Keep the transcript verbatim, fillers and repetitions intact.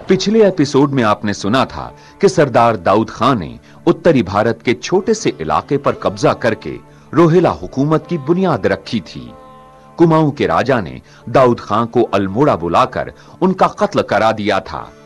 पिछले एपिसोड में आपने सुना था कि सरदार दाऊद खान ने उत्तरी भारत के छोटे से इलाके पर कब्जा करके रोहिला हुकूमत की बुनियाद रखी थी। कुमाऊं के राजा ने दाऊद खान को अल्मोड़ा बुलाकर उनका कत्ल करा दिया था।